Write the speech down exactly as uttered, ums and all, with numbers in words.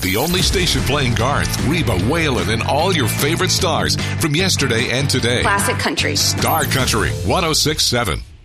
The only station playing Garth, Reba, Waylon, and all your favorite stars from yesterday and today. Classic country. Star Country one oh six point seven.